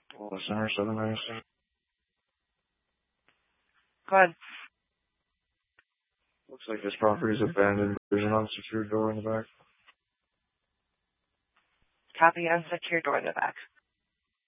Center 796. Go ahead. Looks like this property is abandoned. There's an unsecured door in the back. Copy, unsecured door in the back.